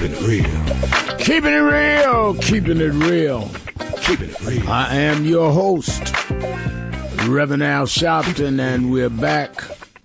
Keeping it real. Keeping it real. Keeping it real. Keeping it real. I am your host, Reverend Al Sharpton, and we're back.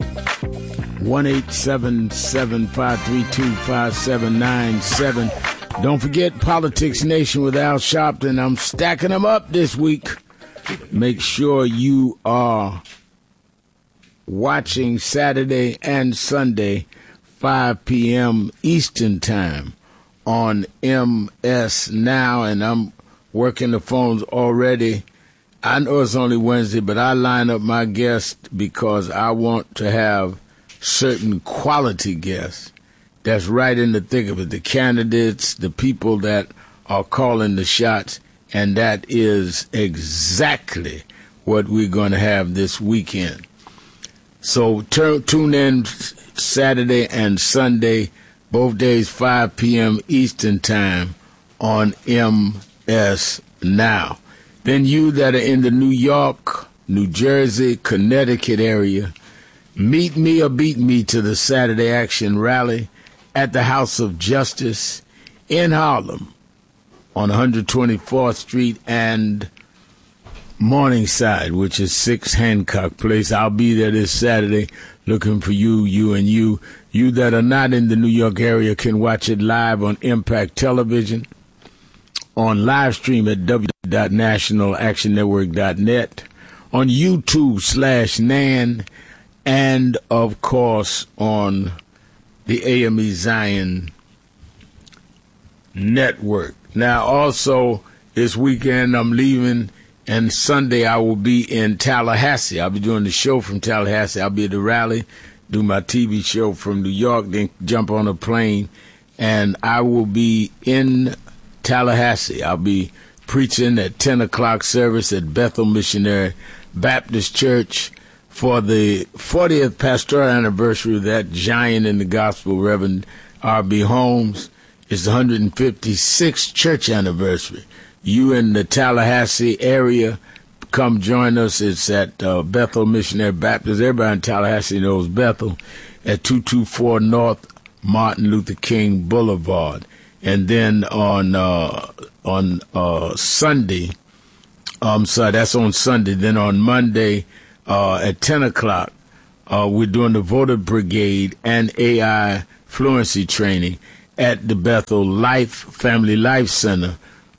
1-877-532-5797. Don't forget Politics Nation with Al Sharpton. I'm stacking them up this week. Make sure you are watching Saturday and Sunday, 5 p.m. Eastern Time on MS Now, and I'm working the phones already. I know it's only Wednesday, but I line up my guests because I want to have certain quality guests that's right in the thick of it, the candidates, the people that are calling the shots, and that is exactly what we're going to have this weekend. So tune in Saturday and Sunday, both days 5 p.m. Eastern Time on MS Now. Then you that are in the New York, New Jersey, Connecticut area, meet me or beat me to the Saturday Action Rally at the House of Justice in Harlem on 124th Street and Morningside, which is 6 Hancock Place. I'll be there this Saturday looking for you, and you. You that are not in the New York area can watch it live on Impact Television, on live stream at www.nationalactionnetwork.net, on YouTube/NAN, and, of course, on the AME Zion Network. Now, also, this weekend I'm leaving, and Sunday I will be in Tallahassee. I'll be doing the show from Tallahassee. I'll be at the rally, do my TV show from New York, then jump on a plane, and I will be in Tallahassee. I'll be preaching at 10 o'clock service at Bethel Missionary Baptist Church for the 40th pastoral anniversary of that giant in the gospel, Reverend R.B. Holmes. It's the 156th church anniversary. You in the Tallahassee area, come join us. It's at Bethel Missionary Baptist. Everybody in Tallahassee knows Bethel, at 224 North Martin Luther King Boulevard. And then on Sunday, that's on Sunday. Then on Monday at 10 o'clock, we're doing the Voter Brigade and AI fluency training at the Bethel Family Life Center.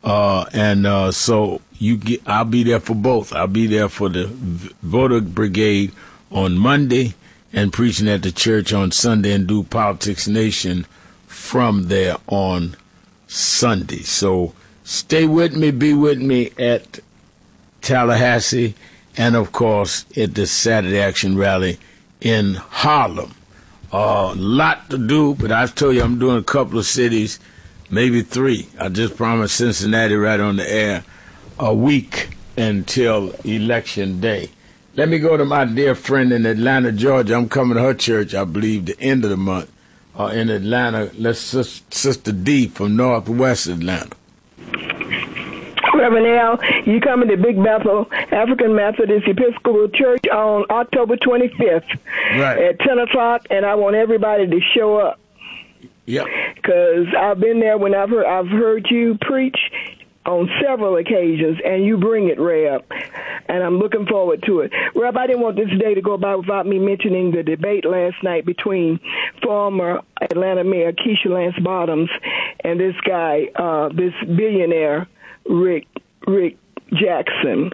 So I'll be there for both. I'll be there for the Voter Brigade on Monday and preaching at the church on Sunday, and do Politics Nation from there on Sunday. So stay with me, be with me at Tallahassee, and of course at the Saturday Action Rally in Harlem. Lot to do, but I told you I'm doing a couple of cities, maybe 3. I just promised Cincinnati right on the air, a week until Election Day. Let me go to my dear friend in Atlanta, Georgia. I'm coming to her church, I believe, the end of the month in Atlanta. Sister D from Northwest Atlanta. Reverend Al, you coming to Big Bethel African Methodist Episcopal Church on October 25th at 10 o'clock, and I want everybody to show up. Yep. Because I've been there when I've heard you preach on several occasions, and you bring it, Reb, and I'm looking forward to it. Reb, I didn't want this day to go by without me mentioning the debate last night between former Atlanta Mayor Keisha Lance Bottoms and this guy, this billionaire, Rick Jackson.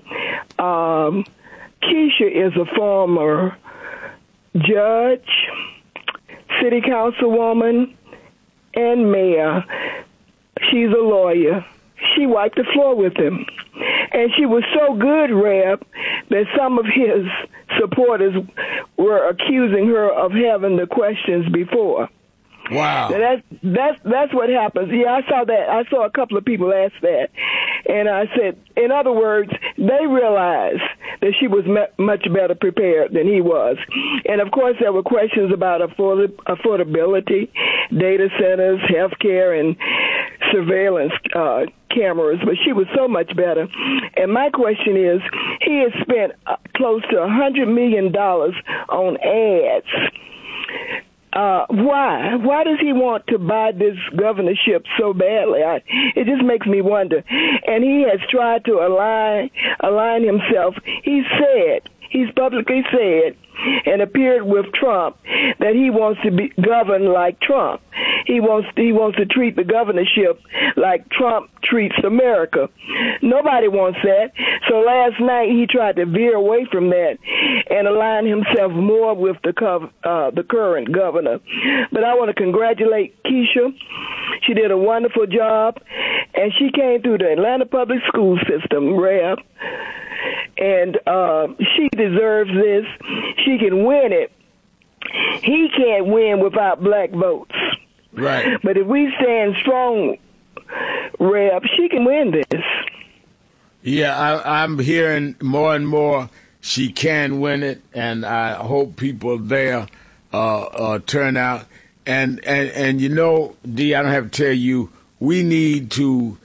Keisha is a former judge, city councilwoman, and mayor. She's a lawyer. She wiped the floor with him. And she was so good, Reb, that some of his supporters were accusing her of having the questions before. Wow. That's what happens. Yeah, I saw that. I saw a couple of people ask that. And I said, in other words, they realized that she was much better prepared than he was. And, of course, there were questions about affordability, data centers, healthcare, and surveillance cameras. But she was so much better. And my question is, he has spent close to $100 million on ads. Why? Why does he want to buy this governorship so badly? It just makes me wonder. And he has tried to align himself. He's publicly said and appeared with Trump that he wants to be governed like Trump. He wants to treat the governorship like Trump treats America. Nobody wants that. So last night he tried to veer away from that and align himself more with the current governor. But I want to congratulate Keisha. She did a wonderful job, and she came through the Atlanta public school system, Reb. And she deserves this. She can win it. He can't win without black votes. Right. But if we stand strong, Reb, she can win this. Yeah, I'm hearing more and more she can win it, and I hope people there turn out. And you know, Dee, I don't have to tell you, we need to,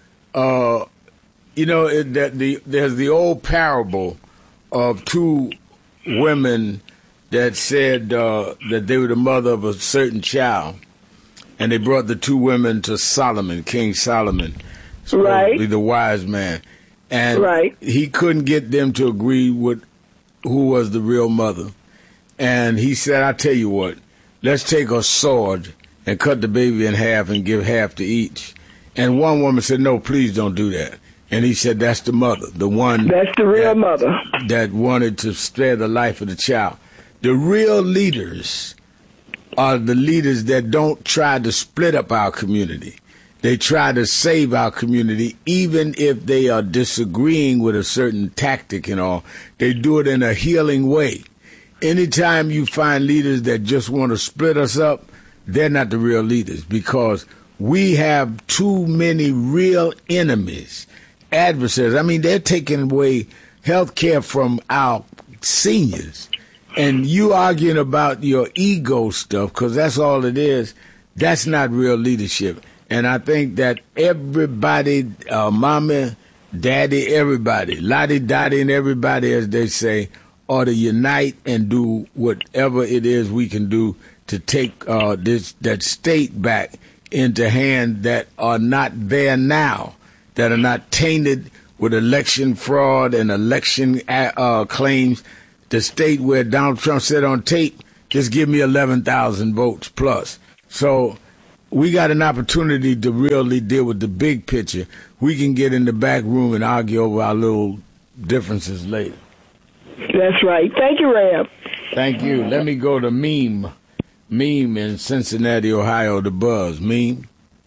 there's the old parable of two women that said that they were the mother of a certain child, and they brought the two women to Solomon, King Solomon, supposedly the wise man, and he couldn't get them to agree with who was the real mother. And he said, I tell you what, let's take a sword and cut the baby in half and give half to each. And one woman said, no, please don't do that. And he said, that's the mother, the one. That's the real mother. That wanted to spare the life of the child. The real leaders are the leaders that don't try to split up our community. They try to save our community, even if they are disagreeing with a certain tactic and all. They do it in a healing way. Anytime you find leaders that just want to split us up, they're not the real leaders, because we have too many real enemies, adversaries. I mean, they're taking away health care from our seniors. And you arguing about your ego stuff, because that's all it is, that's not real leadership. And I think that everybody, mama, daddy, everybody, lottie, dottie, and everybody, as they say, ought to unite and do whatever it is we can do to take that state back into hands that are not there now, that are not tainted with election fraud and election claims. The state where Donald Trump said on tape, just give me 11,000 votes plus. So we got an opportunity to really deal with the big picture. We can get in the back room and argue over our little differences later. That's right. Thank you, Rab. Thank you. Let me go to Meme. Meme in Cincinnati, Ohio, the Buzz. Meme.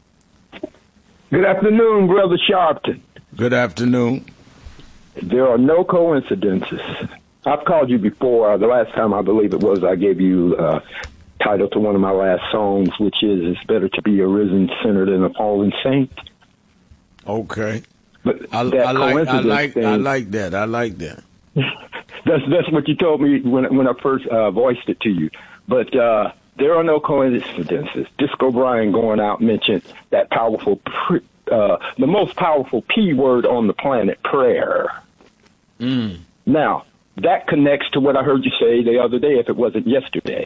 Good afternoon, Brother Sharpton. Good afternoon. There are no coincidences. I've called you before. The last time, I believe it was, I gave you title to one of my last songs, which is "It's Better to Be a Risen Sinner Than a Fallen Saint." Okay. But I like that. I like that. That's what you told me when I first voiced it to you. But there are no coincidences. Disco Brian going out mentioned that powerful, the most powerful P word on the planet, prayer. Now, that connects to what I heard you say the other day, if it wasn't yesterday.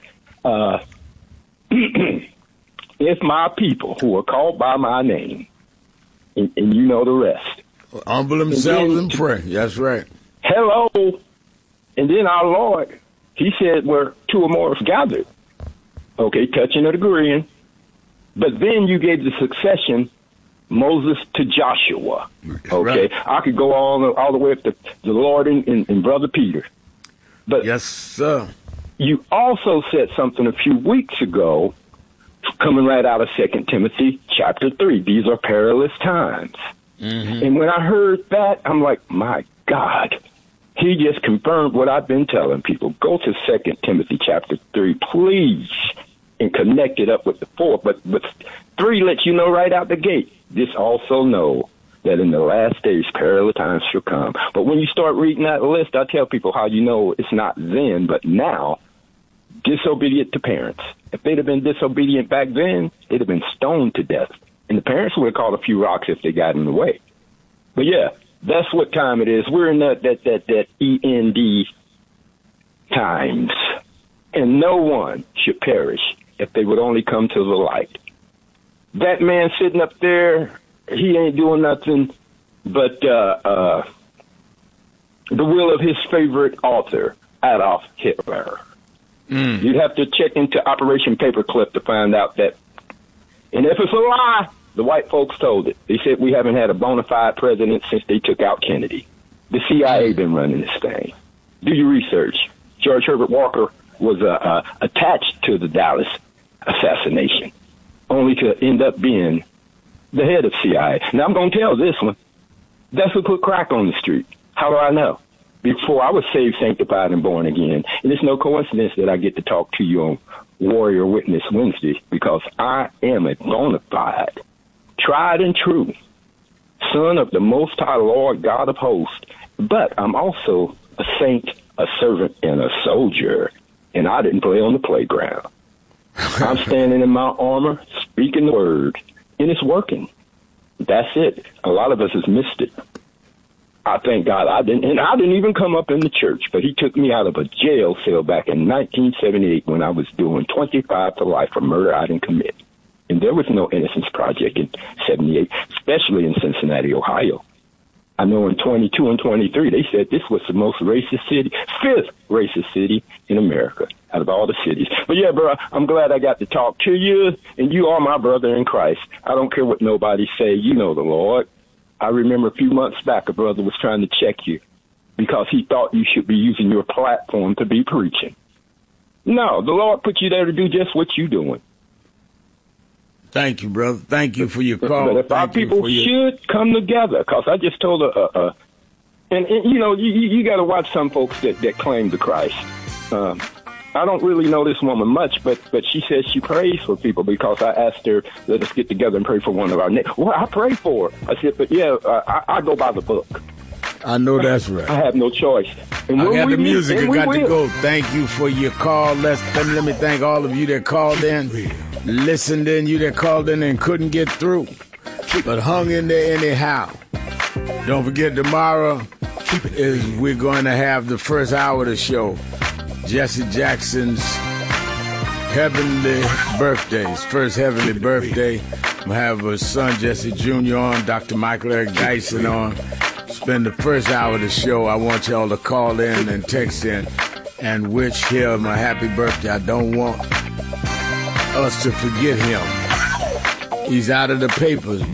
If my people who are called by my name, and you know the rest, humble themselves and pray. That's right. Hello. And then our Lord, he said, where two or more is gathered. Okay, touching and agreeing. But then you gave the succession, Moses to Joshua. Okay, right. I could go all the way up to the Lord and Brother Peter. But yes, sir. You also said something a few weeks ago, coming right out of 2 Timothy chapter 3. These are perilous times. Mm-hmm. And when I heard that, I'm like, my God, he just confirmed what I've been telling people. Go to 2 Timothy chapter 3, please, and connect it up with the 4. But 3 lets you know right out the gate. This also know that in the last days, perilous times shall come. But when you start reading that list, I tell people how you know it's not then, but now. Disobedient to parents. If they'd have been disobedient back then, they'd have been stoned to death. And the parents would have caught a few rocks if they got in the way. But yeah, that's what time it is. We're in that END times. And no one should perish if they would only come to the light. That man sitting up there, he ain't doing nothing but the will of his favorite author, Adolf Hitler. You'd have to check into Operation Paperclip to find out that. And if it's a lie, the white folks told it. They said we haven't had a bona fide president since they took out Kennedy. The CIA been running this thing. Do your research. George Herbert Walker was attached to the Dallas assassination, only to end up being the head of CIA. Now, I'm going to tell this one. That's who put crack on the street. How do I know? Before I was saved, sanctified, and born again. And it's no coincidence that I get to talk to you on Warrior Witness Wednesday, because I am a bona fide, tried and true son of the Most High Lord God of hosts. But I'm also a saint, a servant, and a soldier. And I didn't play on the playground. I'm standing in my armor, speaking the word, and it's working. That's it. A lot of us has missed it. I thank God I didn't even come up in the church, but he took me out of a jail cell back in 1978 when I was doing 25 to life for murder I didn't commit. And there was no Innocence Project in 78, especially in Cincinnati, Ohio. I know in 22 and 23, they said this was the most racist city, fifth racist city in America out of all the cities. But yeah, bro, I'm glad I got to talk to you, and you are my brother in Christ. I don't care what nobody say. You know the Lord. I remember a few months back, a brother was trying to check you because he thought you should be using your platform to be preaching. No, the Lord put you there to do just what you're doing. Thank you, brother. Thank you for your call. But if our people should come together, because I just told and you know, you got to watch some folks that claim to Christ. I don't really know this woman much, but she says she prays for people, because I asked her, let us get together and pray for one of our neighbors. Well, I pray for her. I said, but yeah, I go by the book. I know that's right. I have no choice. And I got the music. I got to go. Thank you for your call. Let me thank all of you that called in, listened in, you that called in and couldn't get through, but hung in there anyhow. Don't forget, tomorrow we're going to have the first hour of the show. Jesse Jackson's heavenly birthdays, first heavenly birthday. We'll have his son Jesse Jr. on, Dr. Michael Eric Dyson on. Spend the first hour of the show. I want y'all to call in and text in and wish him a happy birthday. I don't want us to forget him. He's out of the papers,